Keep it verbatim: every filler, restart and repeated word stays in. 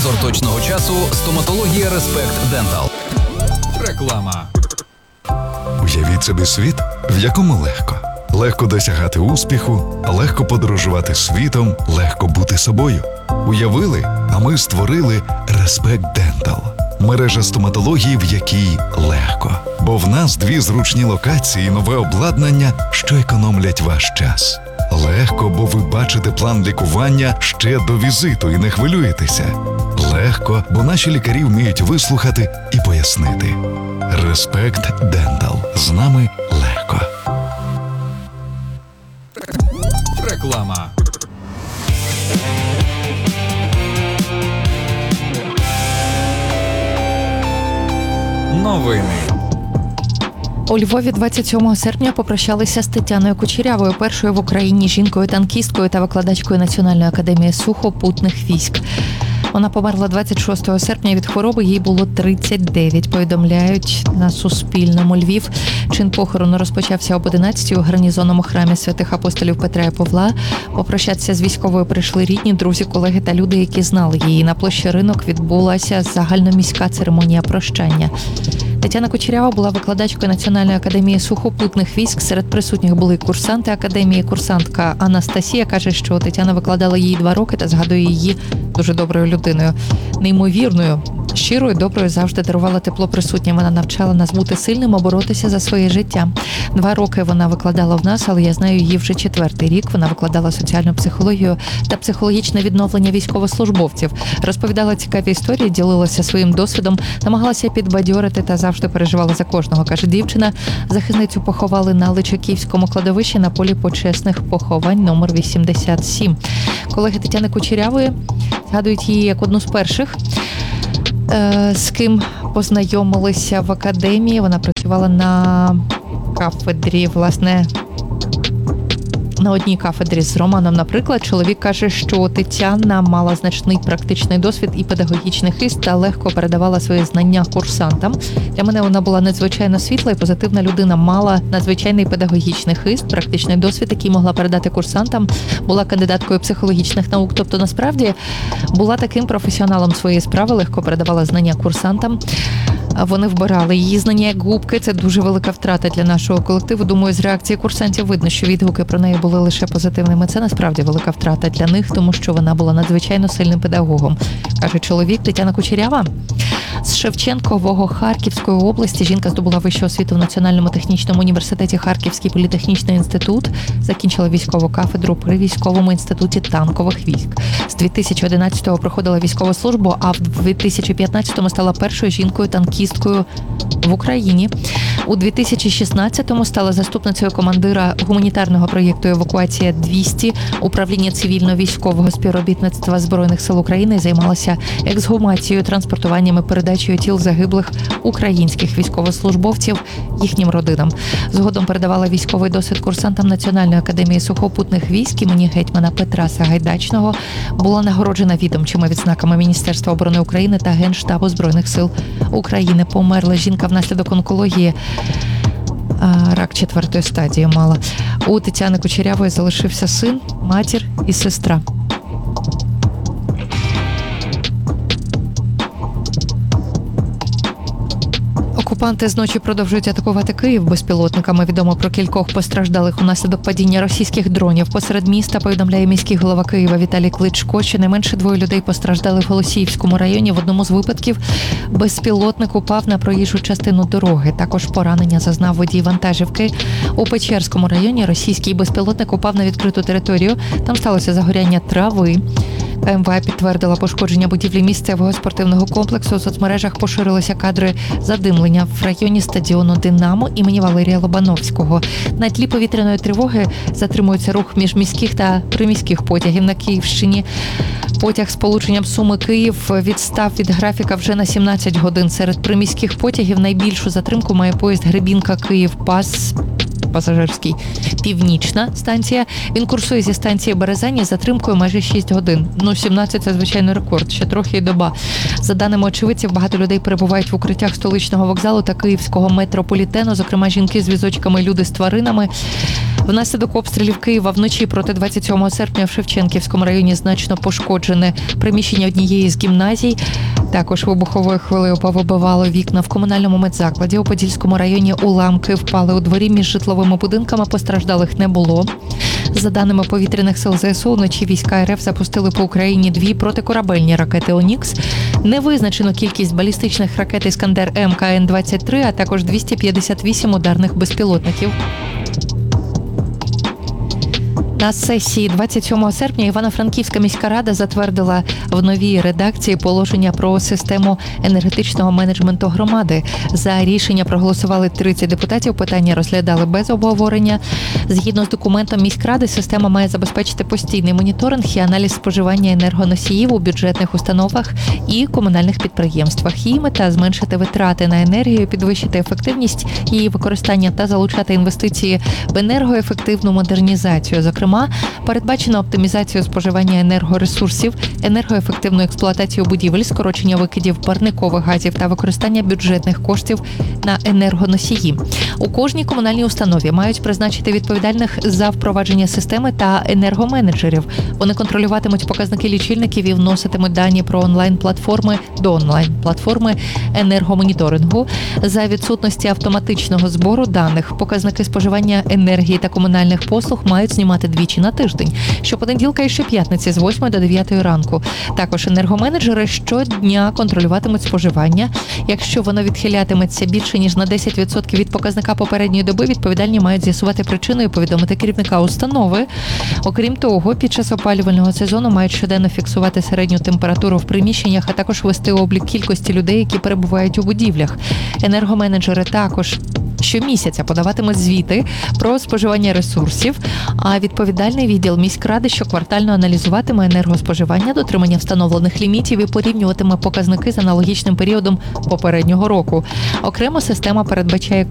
Візор точного часу. Стоматологія Респект Дентал. Реклама. Уявіть собі світ, в якому легко. Легко досягати успіху, легко подорожувати світом, легко бути собою. Уявили, а ми створили Респект Дентал. Мережа стоматології, в якій легко. Бо в нас дві зручні локації і нове обладнання, що економлять ваш час. Легко, бо ви бачите план лікування ще до візиту і не хвилюєтеся. Легко, бо наші лікарі вміють вислухати і пояснити. Респект Дентал. З нами легко. Реклама. Новини. У Львові двадцять сьомого серпня попрощалися з Тетяною Кучерявою, першою в Україні жінкою-танкісткою та викладачкою Національної академії сухопутних військ. Вона померла двадцять шостого серпня від хвороби, їй було тридцять дев'ять, повідомляють на Суспільному. Львів. Чин похорону розпочався об одинадцятій у гарнізонному храмі святих апостолів Петра і Павла. Попрощатися з військовою прийшли рідні, друзі, колеги та люди, які знали її. На площі Ринок відбулася загальноміська церемонія прощання. Тетяна Кучерява була викладачкою Національної академії сухопутних військ. Серед присутніх були курсанти академії. Курсантка Анастасія каже, що Тетяна викладала їй два роки та згадує її дуже доброю людиною. Неймовірною, щирою, доброю, завжди дарувала тепло присутнім. Вона навчала нас бути сильним, боротися за своє життя. Два роки вона викладала в нас, але я знаю її вже четвертий рік. Вона викладала соціальну психологію та психологічне відновлення військовослужбовців. Розповідала цікаві історії, ділилася своїм досвідом, намагалася підбадьорити та завжди переживала за кожного, каже дівчина. Захисницю поховали на Личаківському кладовищі на полі почесних поховань номер вісімдесят сім. Колеги Тетяни Кучерявої згадують її як одну з перших, з ким познайомилися в академії. Вона працювала на кафедрі, власне, на одній кафедрі з Романом, наприклад. Чоловік каже, що Тетяна мала значний практичний досвід і педагогічний хист та легко передавала свої знання курсантам. Для мене вона була надзвичайно світла і позитивна людина, мала надзвичайний педагогічний хист, практичний досвід, який могла передати курсантам, була кандидаткою психологічних наук, тобто насправді була таким професіоналом своєї справи, легко передавала знання курсантам. Вони вбирали її знання як губки. Це дуже велика втрата для нашого колективу. Думаю, з реакції курсантів видно, що відгуки про неї були лише позитивними. Це насправді велика втрата для них, тому що вона була надзвичайно сильним педагогом, каже чоловік. Тетяна Кучерява з Шевченкового Харківської області. Жінка здобула вищу освіту в Національному технічному університеті Харківський політехнічний інститут. Закінчила військову кафедру при військовому інституті танкових військ. З дві тисячі одинадцятого проходила військову службу, а в дві тисячі п'ятнадцятому стала першою жінкою-танкісткою в Україні. У дві тисячі шістнадцятому стала заступницею командира гуманітарного проєкту «Евакуація двісті» управління цивільно-військового співробітництва Збройних сил України, займалася ексгумацією, транспортуванням і передачею тіл загиблих українських військовослужбовців їхнім родинам. Згодом передавала військовий досвід курсантам Національної академії сухопутних військ імені гетьмана Петра Сагайдачного. Була нагороджена відомчими відзнаками Міністерства оборони України та Генштабу Збройних сил України. Померла жінка внаслідок онкології. Рак четвертої стадії мала. У Тетяни Кучерявої залишився син, матір і сестра. Окупанти зночі продовжують атакувати Київ безпілотниками. Відомо про кількох постраждалих унаслідок падіння російських дронів. Посеред міста, повідомляє міський голова Києва Віталій Кличко, щонайменше двоє людей постраждали в Голосіївському районі. В одному з випадків безпілотник упав на проїжджу частину дороги. Також поранення зазнав водій вантажівки. У Печерському районі російський безпілотник упав на відкриту територію. Там сталося загоряння трави. КМВА підтвердила пошкодження будівлі місцевого спортивного комплексу. У соцмережах поширилися кадри задимлення в районі стадіону «Динамо» імені Валерія Лобановського. На тлі повітряної тривоги затримується рух міжміських та приміських потягів на Київщині. Потяг з полученням Суми-Київ відстав від графіка вже на сімнадцять годин. Серед приміських потягів найбільшу затримку має поїзд Гребінка-Київ-Пас пасажирський Північна станція. Він курсує зі станції Березані з затримкою майже шість годин. Ну, сімнадцять – це, звичайно, рекорд. Ще трохи і доба. За даними очевидців, багато людей перебувають в укриттях столичного вокзалу та київського метрополітену, зокрема, жінки з візочками, люди з тваринами. Внаслідок обстрілів Києва вночі проти двадцять сьомого серпня в Шевченківському районі значно пошкоджене приміщення однієї з гімназій. Також вибуховою хвилею повибивало вікна в комунальному медзакладі. У Подільському районі уламки впали у дворі між житловими будинками, постраждалих не було. За даними повітряних сил ЗСУ, вночі війська РФ запустили по Україні дві протикорабельні ракети «Онікс». Не визначено кількість балістичних ракет «Іскандер М» Ка Ен двадцять три, а також двісті п'ятдесят вісім ударних безпілотників. На сесії двадцять сьомого серпня Івано-Франківська міська рада затвердила в новій редакції положення про систему енергетичного менеджменту громади. За рішення проголосували тридцять депутатів, питання розглядали без обговорення. Згідно з документом міськради, система має забезпечити постійний моніторинг і аналіз споживання енергоносіїв у бюджетних установах і комунальних підприємствах. Її мета – зменшити витрати на енергію, підвищити ефективність її використання та залучати інвестиції в енергоефективну модернізацію. Зокрема, передбачено оптимізацію споживання енергоресурсів, енергоефективну експлуатацію будівель, скорочення викидів парникових газів та використання бюджетних коштів на енергоносії. У кожній комунальній установі мають призначити відповідальних за впровадження системи та енергоменеджерів. Вони контролюватимуть показники лічильників і вноситимуть дані про онлайн-платформи до онлайн-платформи енергомоніторингу. За відсутності автоматичного збору даних, показники споживання енергії та комунальних послуг мають знімати двічі на тиждень, щопонеділка і щоп'ятниці з восьмої до дев'ятої ранку. Також енергоменеджери щодня контролюватимуть споживання. Якщо воно відхилятиметься більше, ніж на десять відсотків від показника попередньої доби, відповідальні мають з'ясувати причину і повідомити керівника установи. Окрім того, під час опалювального сезону мають щоденно фіксувати середню температуру в приміщеннях, а також вести облік кількості людей, які перебувають у будівлях. Енергоменеджери також щомісяця подаватимуть звіти про споживання ресурсів, а відповідальний відділ міськради щоквартально аналізуватиме енергоспоживання, дотримання встановлених лімітів і порівнюватиме показники з аналогічним періодом попереднього року. Окремо система передбачає